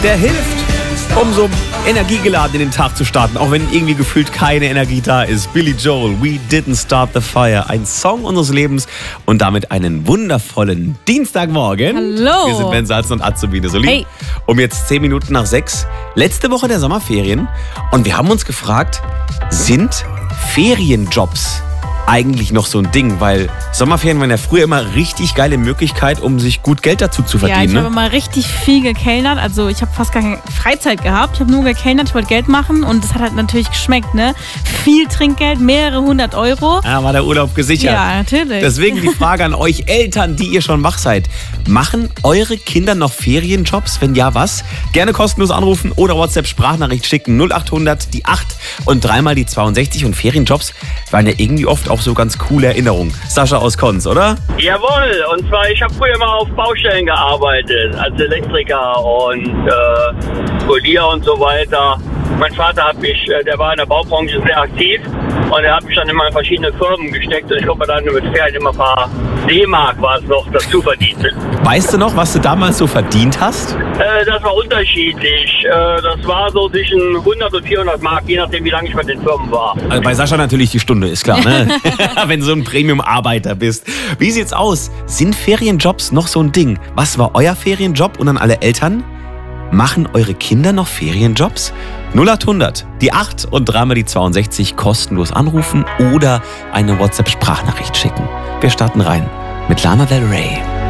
der hilft, um so energiegeladen in den Tag zu starten, auch wenn irgendwie gefühlt keine Energie da ist. Billy Joel, We Didn't Start the Fire, ein Song unseres Lebens und damit einen wundervollen Dienstagmorgen. Hallo. Wir sind Ben Salzen und Azubine Solin. Hey. Um jetzt 10 Minuten nach 6, letzte Woche der Sommerferien, und wir haben uns gefragt, sind Ferienjobs eigentlich noch so ein Ding? Weil Sommerferien waren ja früher immer richtig geile Möglichkeit, um sich gut Geld dazu zu verdienen. Ja, ich ne? habe immer richtig viel gekellnert. Also ich habe fast gar keine Freizeit gehabt. Ich habe nur gekellnert, ich wollte Geld machen und es hat halt natürlich geschmeckt, ne? Viel Trinkgeld, mehrere 100 Euro. Ah, war der Urlaub gesichert. Ja, natürlich. Deswegen die Frage an euch Eltern, die ihr schon wach seid. Machen eure Kinder noch Ferienjobs? Wenn ja, was? Gerne kostenlos anrufen oder WhatsApp-Sprachnachricht schicken. 0800 die 8 und dreimal die 62. Und Ferienjobs waren ja irgendwie oft auch so ganz coole Erinnerungen. Sascha aus Konz, oder? Jawohl, und zwar, ich habe früher mal auf Baustellen gearbeitet, als Elektriker und Polier und so weiter. Mein Vater der war in der Baubranche sehr aktiv und er hat mich dann immer in verschiedene Firmen gesteckt und ich glaube, dann mit Ferien immer ein paar D-Mark war es noch dazu verdient. Weißt du noch, was du damals so verdient hast? Das war unterschiedlich. Das war so zwischen 100 und 400 Mark, je nachdem, wie lange ich bei den Firmen war. Also bei Sascha natürlich die Stunde, ist klar, ne? Wenn du so ein Premium-Arbeiter bist. Wie sieht's aus? Sind Ferienjobs noch so ein Ding? Was war euer Ferienjob? Und an alle Eltern, machen eure Kinder noch Ferienjobs? 0800 die 8 und dreimal die 62 kostenlos anrufen oder eine WhatsApp-Sprachnachricht schicken. Wir starten rein mit Lana Del Rey.